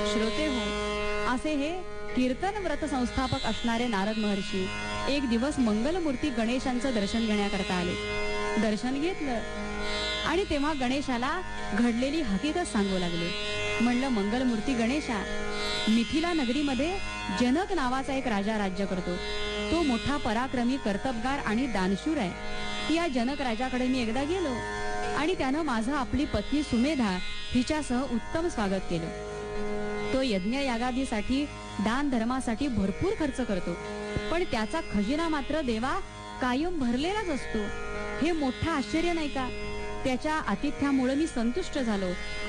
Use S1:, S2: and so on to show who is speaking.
S1: श्रोते हो, असे हे कीर्तन व्रत संस्थापक असणारे नारद महर्षी एक दिवस मंगलमूर्ती गणेशांचं दर्शन घेण्याकरता आले. दर्शन घेतलं आणि तेव्हा गणेशाला घडलेली हकीकत सांगू लागले. म्हणलं, मंगलमूर्ती गणेशा, मिथिला नगरीमध्ये जनक नावाचा एक राजा राज्य करतो. तो मोठा पराक्रमी, कर्तबगार आणि दानशूर आहे. या जनक राजाकडे मी एकदा गेलो आणि त्यानं माझं आपली पत्नी सुमेधा हिच्यासह उत्तम स्वागत केलं. तो यज्ञ यागादीसाठी, दान धर्मासाठी भरपूर खर्च करतो, पण त्याचा खजिना मात्र देवा कायम भरलेलाच असतो. हे मोठं आश्चर्य नाही का? त्याच्या आतिथ्यामुळे मी संतुष्ट झालो